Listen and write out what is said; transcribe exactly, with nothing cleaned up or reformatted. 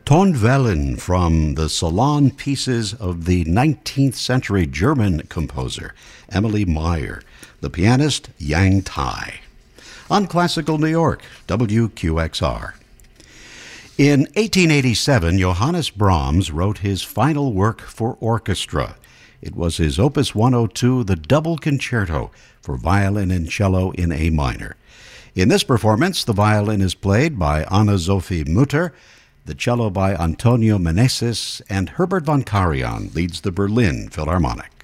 Tonwellen from the Salon pieces of the nineteenth century German composer Emily Meyer, the pianist Yang Tai. On Classical New York, W Q X R. In eighteen eighty-seven, Johannes Brahms wrote his final work for orchestra. It was his Opus one oh two, the Double Concerto for violin and cello in A minor. In this performance, the violin is played by Anna-Sophie Mutter, the cello by Antonio Meneses, and Herbert von Karajan leads the Berlin Philharmonic.